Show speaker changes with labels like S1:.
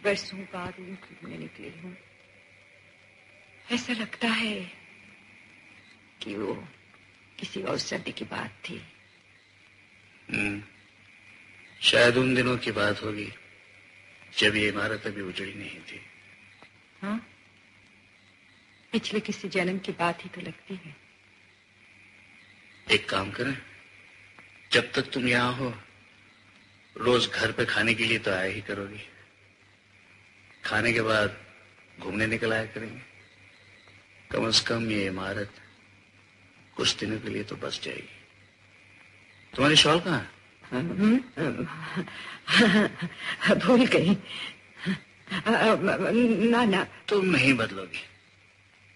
S1: बरसों बाद ऊँट में निकली हूँ। ऐसा लगता है कि वो किसी और सर्दी की बात थी।
S2: शायद उन दिनों की बात होगी जब ये इमारत अभी उजड़ी नहीं थी।
S1: हाँ, पिछले किसी जन्म की बात ही तो लगती है।
S2: एक काम करें, जब तक तुम यहाँ हो रोज घर पे खाने के लिए तो आया ही करोगी। खाने के बाद घूमने निकल आया करेंगे। कम से कम ये इमारत कुछ दिनों के लिए तो बच जाएगी। तुम्हारी शॉल कहाँ?
S1: भूल गई। ना ना,
S2: तुम नहीं बदलोगी।